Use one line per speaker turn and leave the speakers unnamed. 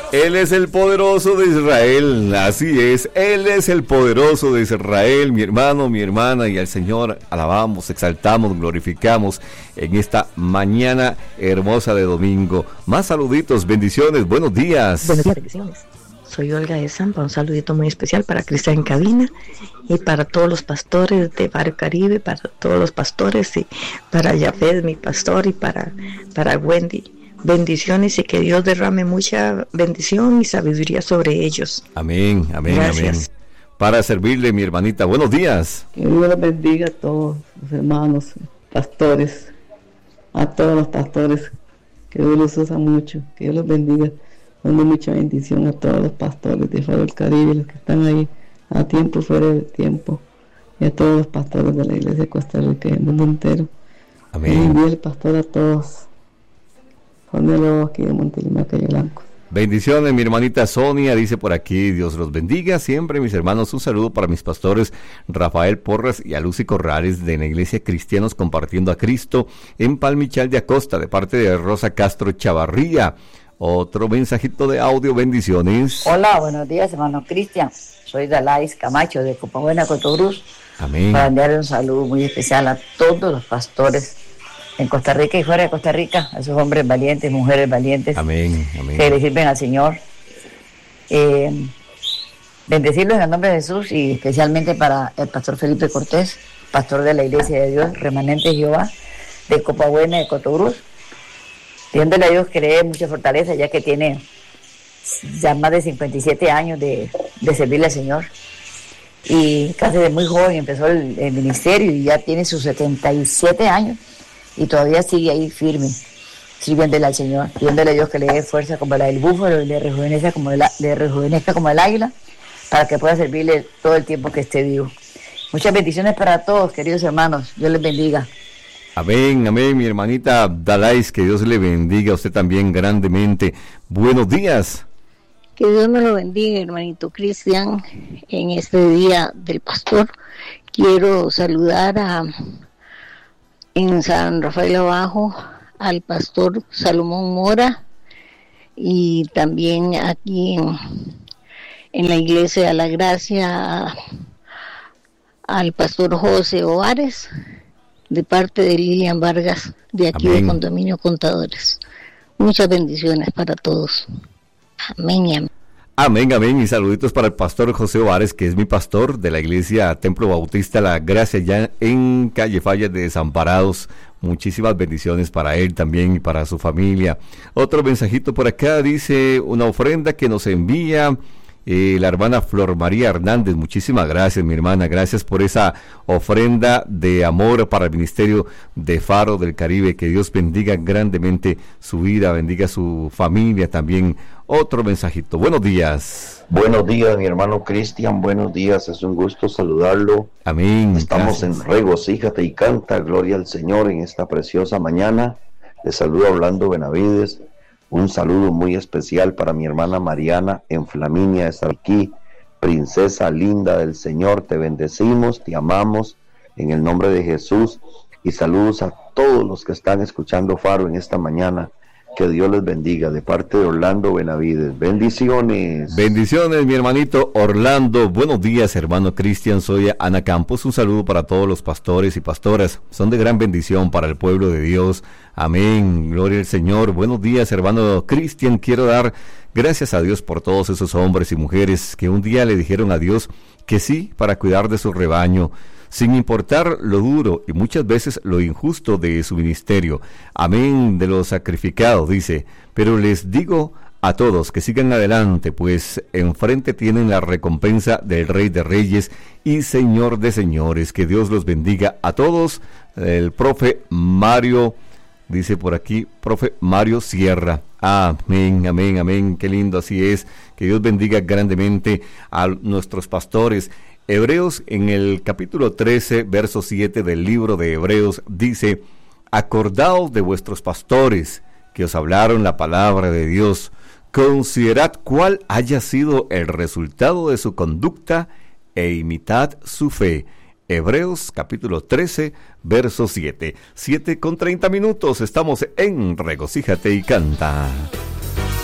Él es el poderoso de Israel, así es, Él es el poderoso de Israel, mi hermano, mi hermana, y al Señor alabamos, exaltamos, glorificamos en esta mañana hermosa de domingo. Más saluditos, bendiciones, buenos días.
Buenos días, bendiciones. Soy Olga de Zampa, un saludito muy especial para Cristian en cabina y para todos los pastores de Barrio Caribe, para todos los pastores y para Yafet, mi pastor, y para Wendy. Bendiciones y que Dios derrame mucha bendición y sabiduría sobre ellos.
Amén, amén,
Gracias.
amén. Para servirle, mi hermanita, buenos días.
Que Dios los bendiga a todos los hermanos, pastores, a todos los pastores, que Dios los usa mucho, que Dios los bendiga, dando mucha bendición a todos los pastores de Faro del Caribe, los que están ahí a tiempo, fuera de tiempo, y a todos los pastores de la iglesia de Costa Rica y del mundo entero.
Amén.
Y envíe el pastor a todos. Ponelo aquí de Montelimar, Calle Blanco.
Bendiciones, mi hermanita Sonia, dice por aquí, Dios los bendiga siempre, mis hermanos, un saludo para mis pastores Rafael Porras y a Lucy Corrales de la Iglesia Cristianos Compartiendo a Cristo en Palmichal de Acosta, de parte de Rosa Castro Chavarría. Otro mensajito de audio, bendiciones.
Hola, buenos días, hermano Cristian. Soy Dalais Camacho de Copabuena, Cotobruz.
Amén.
Para enviarle un saludo muy especial a todos los pastores en Costa Rica y fuera de Costa Rica, a esos hombres valientes, mujeres valientes,
Amén, amén.
que le sirven al Señor. Bendecirlos en el nombre de Jesús y especialmente para el pastor Felipe Cortés, pastor de la Iglesia de Dios, remanente de Jehová, de Copabuena, de Cotobruz. Pidiéndole a Dios que le dé mucha fortaleza, ya que tiene ya más de 57 años de servirle al Señor. Y casi de muy joven empezó el ministerio y ya tiene sus 77 años y todavía sigue ahí firme, sirviéndole al Señor, pidiéndole a Dios que le dé fuerza como la del búfalo y le rejuvenezca como el águila, para que pueda servirle todo el tiempo que esté vivo. Muchas bendiciones para todos, queridos hermanos. Dios les bendiga.
Amén, amén, mi hermanita Dalais, que Dios le bendiga a usted también grandemente. Buenos días.
Que Dios me lo bendiga, hermanito Cristian, en este día del pastor. Quiero saludar en San Rafael Abajo al pastor Salomón Mora y también aquí en la iglesia de la Gracia al pastor José Ovares, de parte de Lilian Vargas, de aquí
Amén.
de Condominio Contadores. Muchas bendiciones para todos. Amén y amén.
Amén, amén, y saluditos para el pastor José Ovares, que es mi pastor de la iglesia Templo Bautista La Gracia, ya en Calle Fallas de Desamparados. Muchísimas bendiciones para él también y para su familia. Otro mensajito por acá, dice una ofrenda que nos envía la hermana Flor María Hernández. Muchísimas gracias, mi hermana, gracias por esa ofrenda de amor para el ministerio de Faro del Caribe. Que Dios bendiga grandemente su vida, bendiga su familia también. Otro mensajito, buenos días.
Buenos días, mi hermano Cristian, buenos días, es un gusto saludarlo.
Amén.
Estamos
Gracias.
en Regocíjate y Canta, gloria al Señor en esta preciosa mañana. Les saluda Orlando Benavides. Un saludo muy especial para mi hermana Mariana en Flaminia de Sarquí. Princesa linda del Señor, te bendecimos, te amamos en el nombre de Jesús. Y saludos a todos los que están escuchando Faro en esta mañana. Que Dios les bendiga, de parte de Orlando Benavides. Bendiciones.
Bendiciones, mi hermanito Orlando. Buenos días, hermano Cristian. Soy Ana Campos. Un saludo para todos los pastores y pastoras. Son de gran bendición para el pueblo de Dios. Amén. Gloria al Señor. Buenos días, hermano Cristian. Quiero dar gracias a Dios por todos esos hombres y mujeres que un día le dijeron a Dios que sí para cuidar de su rebaño, sin importar lo duro y muchas veces lo injusto de su ministerio. Amén de los sacrificados, dice. Pero les digo a todos que sigan adelante, pues enfrente tienen la recompensa del Rey de Reyes y Señor de Señores. Que Dios los bendiga a todos. El profe Mario, dice por aquí, profe Mario Sierra. Amén, amén, amén. Qué lindo, así es. Que Dios bendiga grandemente a nuestros pastores. Hebreos, en el capítulo 13, verso 7 del libro de Hebreos, dice: acordaos de vuestros pastores, que os hablaron la palabra de Dios. Considerad cuál haya sido el resultado de su conducta e imitad su fe. Hebreos, capítulo 13, verso 7. 7:30, estamos en Regocíjate y Canta.